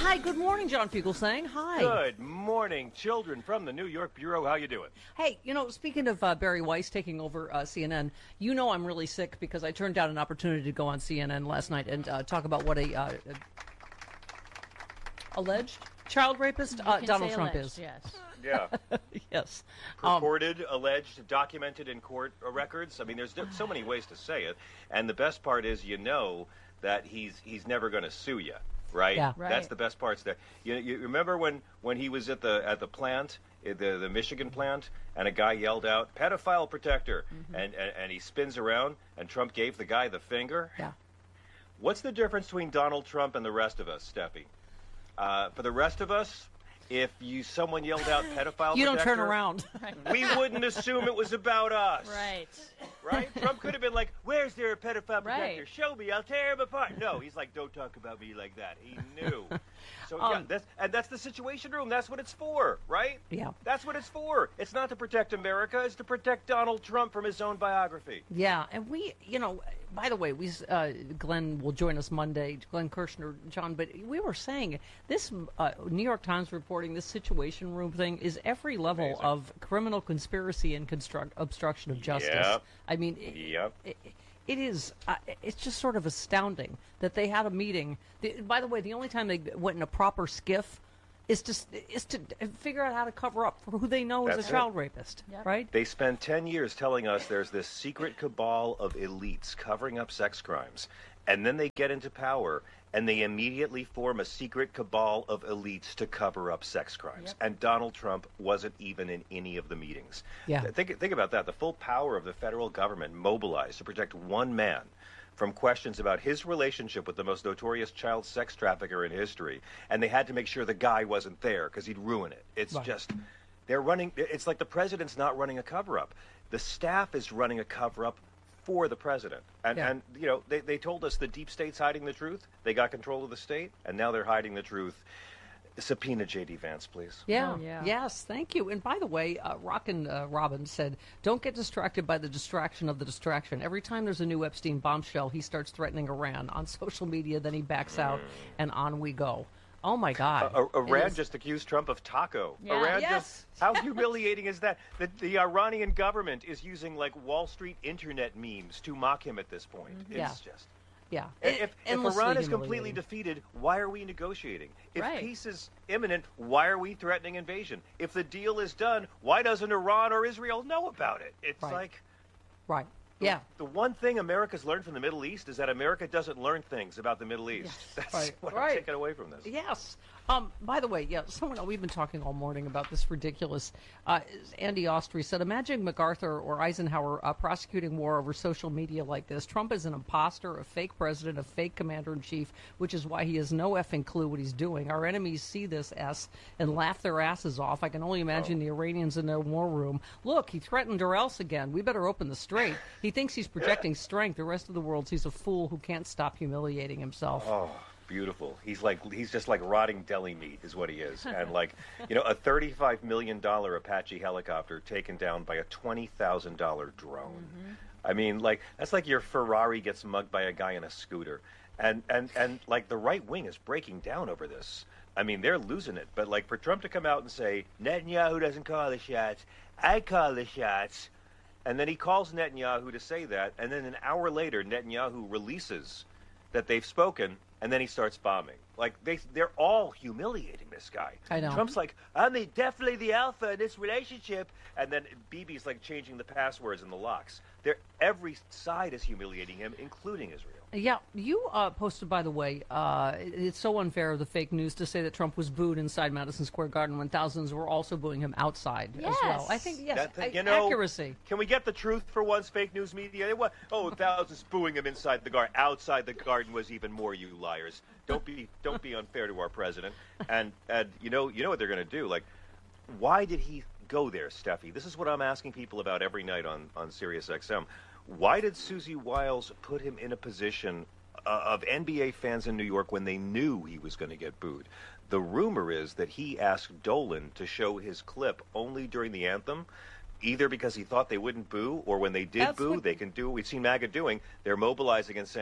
Hi, good morning, John Fugelsang. Hi. Good morning, children from the New York Bureau. How you doing? Hey, speaking of Barry Weiss taking over CNN, I'm really sick because I turned down an opportunity to go on CNN last night and talk about what a alleged child rapist Donald Trump alleged, is. Yes. Yeah. Yes. Purported, alleged, documented in court records. I mean, there's so many ways to say it. And the best part is, that he's never going to sue you. Right? Yeah. Right. That's the best parts there. You remember when he was at the plant, the Michigan plant, and a guy yelled out, "Pedophile protector," and he spins around, and Trump gave the guy the finger? Yeah. What's the difference between Donald Trump and the rest of us, Steffi? For the rest of us, if someone yelled out "pedophile You protector," don't turn around. we wouldn't assume it was about us. Right. Right? Trump could have been like, "Where's their pedophile protector? Right. Show me, I'll tear him apart." No, he's like, "Don't talk about me like that." He knew. So that's the Situation Room. That's what it's for, right? Yeah. That's what it's for. It's not to protect America. It's to protect Donald Trump from his own biography. Yeah, and we, by the way, Glenn will join us Monday, Glenn Kirshner, John, but we were saying this New York Times reporting, this Situation Room thing is every level Amazing. Of criminal conspiracy and obstruction of justice. Yep. I mean, Yep. it is, it's just sort of astounding that they had a meeting. By the way, the only time they went in a proper skiff is to figure out how to cover up for who they know is That's a child rapist, Yep. right? They spent 10 years telling us there's this secret cabal of elites covering up sex crimes. And then they get into power, and they immediately form a secret cabal of elites to cover up sex crimes. Yep. And Donald Trump wasn't even in any of the meetings. Yeah. Think about that. The full power of the federal government mobilized to protect one man from questions about his relationship with the most notorious child sex trafficker in history. And they had to make sure the guy wasn't there because he'd ruin it. It's Right. just, it's like the president's not running a cover-up. The staff is running a cover-up for the president. And they told us the deep state's hiding the truth. They got control of the state, and now they're hiding the truth. Subpoena J.D. Vance, please. Yeah. Oh, yeah. Yes. Thank you. And by the way, Rockin' Robin said, "Don't get distracted by the distraction of the distraction. Every time there's a new Epstein bombshell, he starts threatening Iran on social media. Then he backs out, and on we go." Oh my God! Iran just accused Trump of taco. Yeah. Iran Yes. how humiliating is that? The Iranian government is using like Wall Street internet memes to mock him at this point. Yeah. It's just. Yeah. If Endlessly Iran is completely humiliating. defeated, why are we negotiating? If Right. peace is imminent, why are we threatening invasion? If the deal is done, why doesn't Iran or Israel know about it? It's Right. like Right. Yeah. the one thing America's learned from the Middle East is that America doesn't learn things about the Middle East. Yes. That's Right. what Right. I'm taking away from this. Yes. By the way, we've been talking all morning about this ridiculous. Andy Ostry said, "Imagine MacArthur or Eisenhower prosecuting war over social media like this. Trump is an imposter, a fake president, a fake commander-in-chief, which is why he has no effing clue what he's doing. Our enemies see this and laugh their asses off. I can only imagine the Iranians in their war room. Look, he threatened or else again. We better open the strait. He thinks he's projecting strength. The rest of the world sees a fool who can't stop humiliating himself." Oh, beautiful. He's just like rotting deli meat is what he is. And like, a $35 million Apache helicopter taken down by a $20,000 drone. I mean, like, that's like your Ferrari gets mugged by a guy in a scooter. And like the right wing is breaking down over this. I mean, they're losing it. But like for Trump to come out and say, Netanyahu doesn't call the shots, I call the shots. And then he calls Netanyahu to say that. And then an hour later, Netanyahu releases that they've spoken, and then he starts bombing. Like, they're all humiliating this guy. I know. Trump's like, I'm definitely the alpha in this relationship. And then Bibi's like changing the passwords and the locks. Every side is humiliating him, including Israel. Yeah, you posted, by the way, it's so unfair of the fake news to say that Trump was booed inside Madison Square Garden when thousands were also booing him outside as well. Yes. I think, yes, That accuracy. Can we get the truth for once, fake news media? Thousands booing him inside the garden. Outside the garden was even more, you liars. Don't be unfair to our president. And you know what they're going to do? Like, why did he go there, Steffi? This is what I'm asking people about every night on Sirius XM. Why did Susie Wiles put him in a position of NBA fans in New York when they knew he was going to get booed? The rumor is that he asked Dolan to show his clip only during the anthem, either because he thought they wouldn't boo, or when they did they can do what we've seen MAGA doing. They're mobilizing and saying,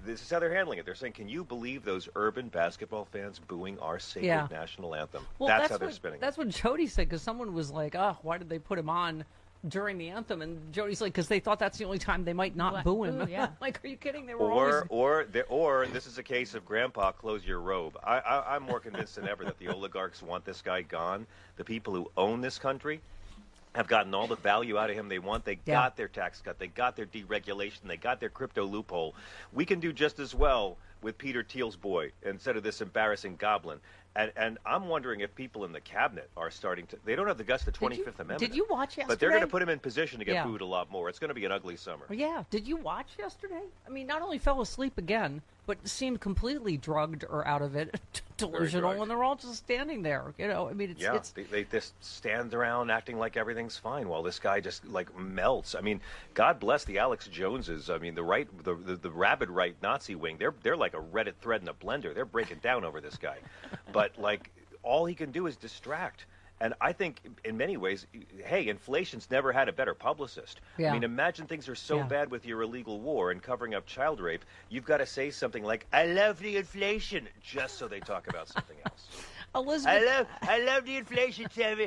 this is how they're handling it. They're saying, can you believe those urban basketball fans booing our sacred national anthem? Well, that's how they're spinning That's what Jody said, because someone was like, why did they put him on during the anthem? And Jody's like, because they thought that's the only time they might not boo him. Yeah. Like, are you kidding? They were or this is a case of Grandpa, close your robe. I'm more convinced than ever that the oligarchs want this guy gone. The people who own this country have gotten all the value out of him they want. They got their tax cut. They got their deregulation. They got their crypto loophole. We can do just as well with Peter Thiel's boy instead of this embarrassing goblin. And I'm wondering if people in the cabinet are starting to. They don't have the guts to 25th Amendment. Did you watch yesterday? But they're going to put him in position to get booed a lot more. It's going to be an ugly summer. Yeah. Did you watch yesterday? I mean, not only fell asleep again, but seemed completely drugged or out of it, delusional, and they're all just standing there. You know, I mean, they just stand around acting like everything's fine while this guy just like melts. I mean, God bless the Alex Joneses. I mean, the rabid right Nazi wing. They're like a Reddit thread in a blender. They're breaking down over this guy, but like all he can do is distract. And I think in many ways, hey, inflation's never had a better publicist. Yeah. I mean, imagine things are so bad with your illegal war and covering up child rape. You've got to say something like, I love the inflation, just so they talk about something else. Elizabeth, I love the inflation, Sammy.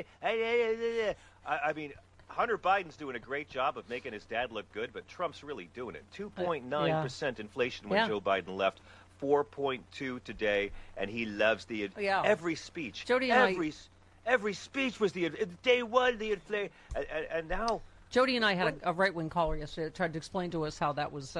I mean, Hunter Biden's doing a great job of making his dad look good, but Trump's really doing it. 2.9% inflation when Joe Biden left. 4.2 today, and he loves the every speech. Jody and every speech was the day one, the inflation, and now. Jody and I had a right-wing caller yesterday that tried to explain to us how that was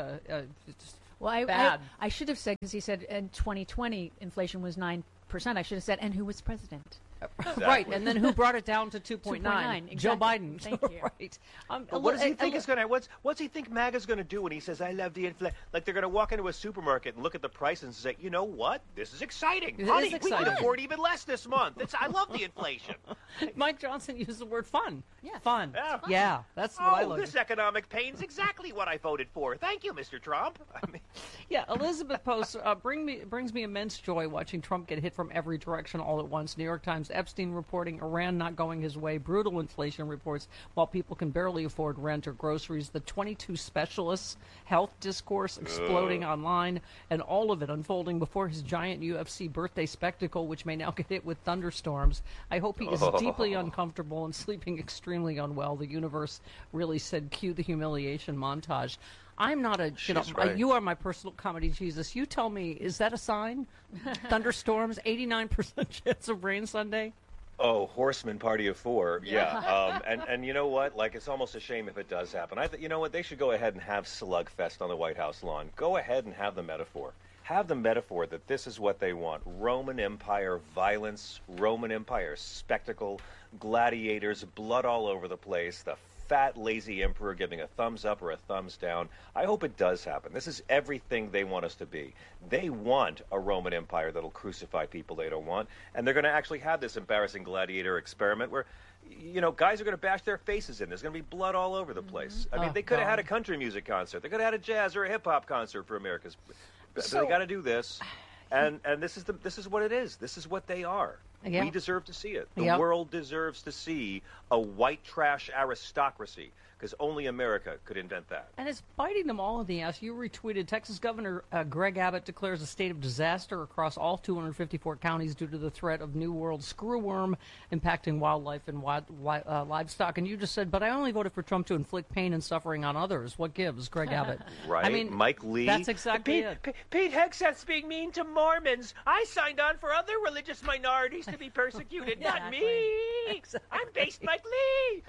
well, bad. I should have said, because he said in 2020 inflation was 9%. I should have said, and who was president? Exactly. Right, and then who brought it down to 2.9? Exactly. Joe Biden. Thank you. Right. What does he think is going to? What's he think MAGA's going to do when he says I love the inflation? Like they're going to walk into a supermarket and look at the prices and say, you know what? This is exciting, honey. We can afford even less this month. I love the inflation. Mike Johnson used the word fun. Yeah. Fun. Yeah. Yeah, that's what I love. This economic pain's exactly what I voted for. Thank you, Mr. Trump. I mean, yeah, Elizabeth posts, brings me immense joy watching Trump get hit from every direction all at once. New York Times, Epstein reporting Iran not going his way, brutal inflation reports while people can barely afford rent or groceries, the 22 specialists, health discourse exploding online, and all of it unfolding before his giant UFC birthday spectacle, which may now get hit with thunderstorms. I hope he is deeply uncomfortable and sleeping extremely unwell. The universe really said, cue the humiliation montage. I'm not you are my personal comedy Jesus. You tell me, is that a sign? Thunderstorms, 89% chance of rain Sunday? Oh, horseman party of four. Yeah. And you know what? Like, it's almost a shame if it does happen. You know what? They should go ahead and have Slugfest on the White House lawn. Go ahead and have the metaphor. Have the metaphor that this is what they want. Roman Empire violence, Roman Empire spectacle, gladiators, blood all over the place, the fat, lazy emperor giving a thumbs up or a thumbs down. I hope it does happen. This is everything they want us to be. They want a Roman Empire that'll crucify people they don't want, and they're going to actually have this embarrassing gladiator experiment where, you know, guys are going to bash their faces in. There's going to be blood all over the place. I mean, they could have had a country music concert. They could have had a jazz or a hip-hop concert for America's. So, they got to do this. And this is what it is. This is what they are. Yeah. We deserve to see it. The world deserves to see a white trash aristocracy, because only America could invent that. And it's biting them all in the ass. You retweeted Texas Governor Greg Abbott declares a state of disaster across all 254 counties due to the threat of New World screwworm impacting wildlife and livestock. And you just said, but I only voted for Trump to inflict pain and suffering on others. What gives, Greg Abbott? Right. I mean, Mike Lee. That's exactly it. Pete Hegseth's being mean to Mormons. I signed on for other religious minorities to be persecuted, not me. Exactly. I'm based Mike Lee.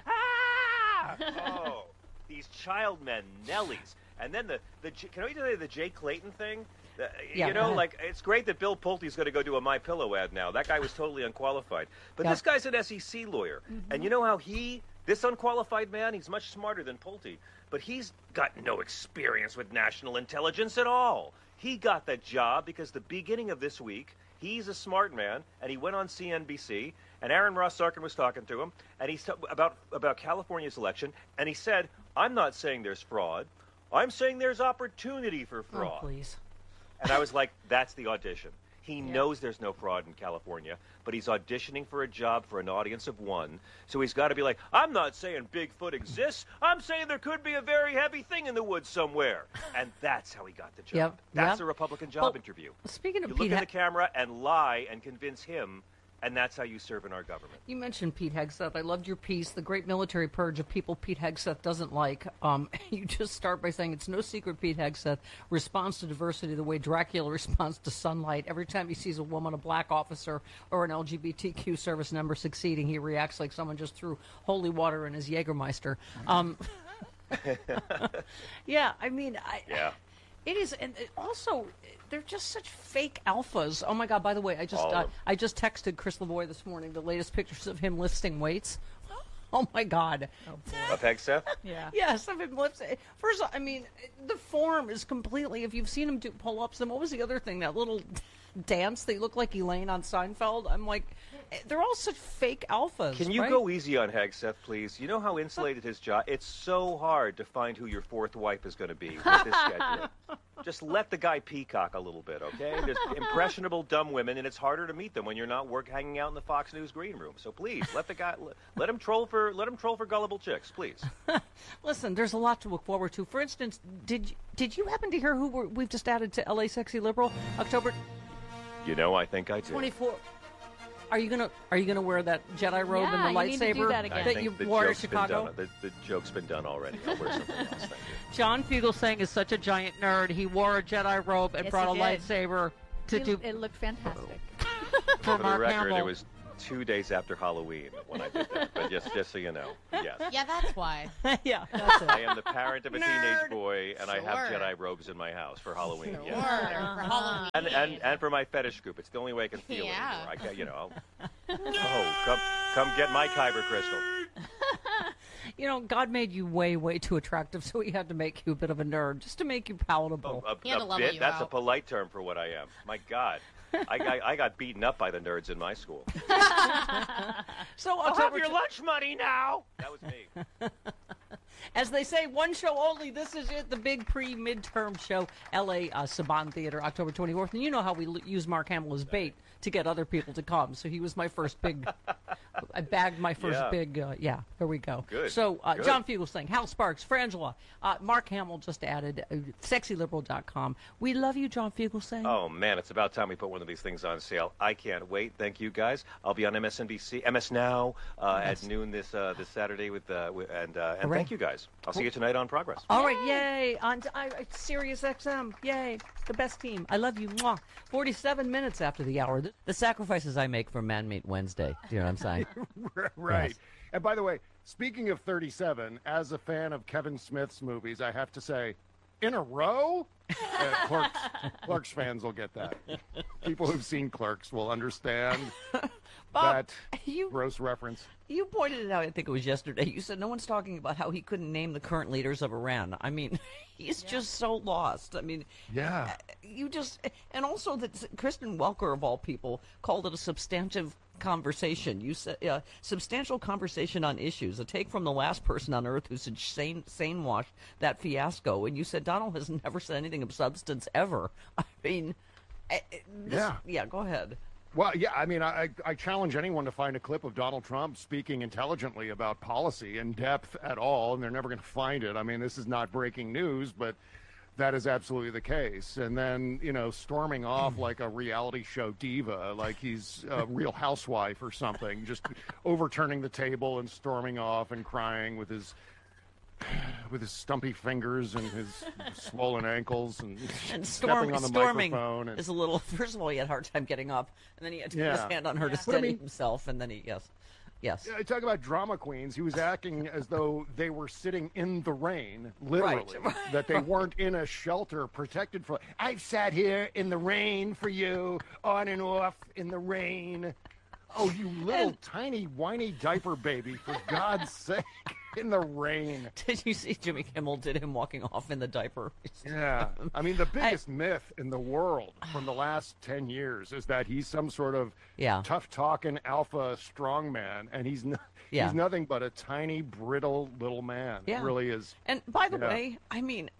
Ah! Oh, these child men, Nellies. And then can we tell you the Jay Clayton thing? You know, like, it's great that Bill Pulte's going to go do a MyPillow ad now. That guy was totally unqualified. But this guy's an SEC lawyer. And you know how this unqualified man, he's much smarter than Pulte, but he's got no experience with national intelligence at all. He got that job because the beginning of this week, he's a smart man, and he went on CNBC, and Aaron Ross Sorkin was talking to him, and he's about California's election, and he said, I'm not saying there's fraud. I'm saying there's opportunity for fraud. Oh, please. And I was like, that's the audition. He knows there's no fraud in California, but he's auditioning for a job for an audience of one. So he's got to be like, I'm not saying Bigfoot exists. I'm saying there could be a very heavy thing in the woods somewhere. And that's how he got the job. Yep, That's yep. a Republican job Well, interview. Speaking of You Pete look at the camera and lie and convince him, and that's how you serve in our government. You mentioned Pete Hegseth. I loved your piece, The Great Military Purge of People Pete Hegseth Doesn't Like. You just start by saying it's no secret Pete Hegseth responds to diversity the way Dracula responds to sunlight. Every time he sees a woman, a black officer, or an LGBTQ service member succeeding, he reacts like someone just threw holy water in his Jägermeister. Yeah, I mean, Yeah. It is, and also they're just such fake alphas. Oh my God! By the way, All of them. I just texted Chris Lavoie this morning the latest pictures of him lifting weights. Oh my God! Of Hegseth? Yeah. Yes, of him lifting. First of all, I mean, the form is completely. If you've seen him do pull-ups, then what was the other thing? That little dance they look like Elaine on Seinfeld. I'm like, they're all such fake alphas. Can you right? go easy on Hegseth, please? You know how insulated his job. It's so hard to find who your fourth wife is going to be with this schedule. Just let the guy peacock a little bit, okay? There's impressionable, dumb women, and it's harder to meet them when you're not hanging out in the Fox News green room. So please, let the guy let him troll for gullible chicks, please. Listen, there's a lot to look forward to. For instance, did you happen to hear who we've just added to LA Sexy Liberal? October You know, I think I do. 24. Are you gonna wear that Jedi robe Yeah, and the you need to do lightsaber that again. I that think you the wore at joke's been Chicago? done. The joke's been done already. I'll wear something else. Thank you. John Fugelsang is such a giant nerd. He wore a Jedi robe and Yes, brought a he did. lightsaber to do It looked fantastic. for For the Mark record, Hamill. it was 2 days after Halloween when I did that. But just so you know, yes. Yeah, that's why. Yeah, that's it. I am the parent of a Nerd. teenage boy, and I have Sure. Jedi robes in my house for Halloween. Or Yes. for Halloween. And for my fetish group. It's the only way I can feel Yeah. it anymore. Come get my Kyber crystal. You know, God made you way, way too attractive, so He had to make you a bit of a nerd, just to make you palatable. A He had to level bit? you That's a out. polite term for what I am. My God. I got beaten up by the nerds in my school. So I'll have October, your lunch money now. That was me. as they say, one show only. This is it, the big pre-midterm show, L.A. Saban Theater, October 24th. And you know how we use Mark Hamill as bait to get other people to come. So he was my first big. I bagged my first Yeah. big. Here we go. Good. So Good. John Fugelsang, Hal Sparks, Frangela, Mark Hamill just added. SexyLiberal.com. We love you, John Fugelsang. Oh, man, it's about time we put one of these things on sale. I can't wait. Thank you, guys. I'll be on MSNBC, MS Now, at noon this Saturday and thank you, guys. I'll see you tonight on Progress. All right, yay! On Sirius XM, yay! The best team. I love you. Mwah. 47 minutes after the hour. The sacrifices I make for Man Meat Wednesday. Do you know what I'm saying? Right. Yes. And by the way, speaking of 37, as a fan of Kevin Smith's movies, I have to say, in a row? Clerks fans will get that. People who've seen Clerks will understand Bob, that you gross reference. You pointed it out, I think it was yesterday. You said no one's talking about how he couldn't name the current leaders of Iran. I mean, he's just so lost. I mean, Yeah. you just, and also that Kristen Welker, of all people, called it a substantive conversation. You said substantial conversation on issues, a take from the last person on earth who sane washed that fiasco. And you said Donald has never said anything of substance ever. I mean, yeah, go ahead. Well, yeah, I mean, I challenge anyone to find a clip of Donald Trump speaking intelligently about policy in depth at all, and they're never going to find it. I mean, this is not breaking news, but that is absolutely the case. And then, storming off like a reality show diva, like he's a Real Housewife or something, just overturning the table and storming off and crying with his stumpy fingers and his swollen ankles and stepping on the storming microphone. is a little. First of all, he had a hard time getting up, and then he had to put his hand on her to But I steady mean- himself, and then yes. I talk about drama queens. He was acting as though they were sitting in the rain, literally. That they weren't in a shelter protected from. I've sat here in the rain for you, on and off in the rain. Oh, you little tiny whiny diaper baby! For God's sake. in the rain. Did you see Jimmy Kimmel did him walking off in the diaper? Yeah. I mean, the biggest myth in the world from the last 10 years is that he's some sort of tough-talking alpha strongman, and he's nothing but a tiny, brittle little man. Yeah. It really is. And by the way, I mean,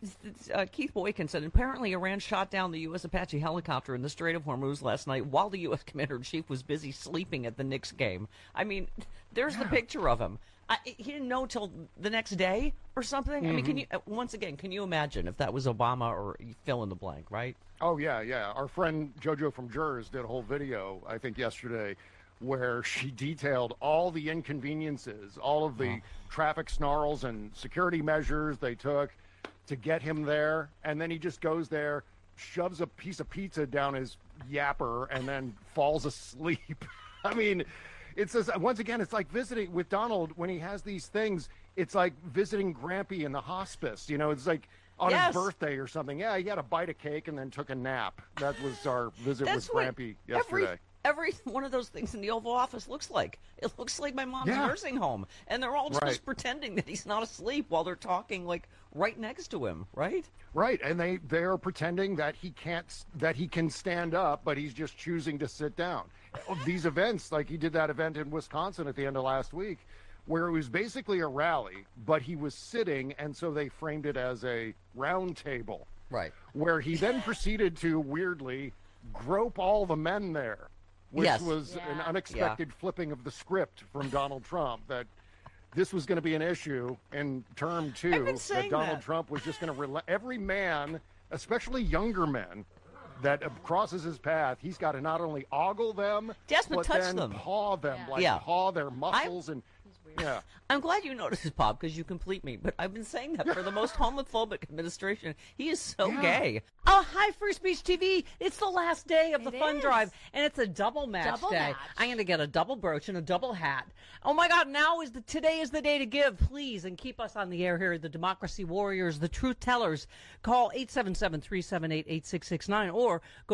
Keith Boykin said apparently Iran shot down the U.S. Apache helicopter in the Strait of Hormuz last night while the U.S. Commander-in-Chief was busy sleeping at the Knicks game. I mean, there's the picture of him. He didn't know till the next day or something. I mean, can you can you imagine if that was Obama or you fill in the blank, right? Oh, yeah. Our friend JoJo from Jers did a whole video, I think, yesterday, where she detailed all the inconveniences, all of the traffic snarls and security measures they took to get him there. And then he just goes there, shoves a piece of pizza down his yapper, and then falls asleep. I mean, it's just, once again, it's like visiting with Donald when he has these things. It's like visiting Grampy in the hospice. You know, it's like on his birthday or something. Yeah, he had a bite of cake and then took a nap. That was our visit with Grampy yesterday. Every one of those things in the Oval Office looks like. It looks like my mom's nursing home. And they're all just pretending that he's not asleep while they're talking, like, right next to him, right? Right, and they're pretending that he can stand up, but he's just choosing to sit down. These events, like he did that event in Wisconsin at the end of last week, where it was basically a rally, but he was sitting, and so they framed it as a round table. Right. Where he then proceeded to, weirdly, grope all the men there. Which was an unexpected flipping of the script from Donald Trump, that this was going to be an issue in term 2, that Donald Trump was just going to every man, especially younger men, that crosses his path, he's got to not only ogle them, but then paw them, paw their muscles and... Yeah. I'm glad you noticed this, Bob, because you complete me. But I've been saying that for the most homophobic administration. He is so gay. Oh, hi, Free Speech TV. It's the last day of the fund drive, and it's a double match day. I'm going to get a double brooch and a double hat. Oh, my God, today is the day to give. Please, and keep us on the air here, the Democracy Warriors, the Truth Tellers. Call 877-378-8669 or go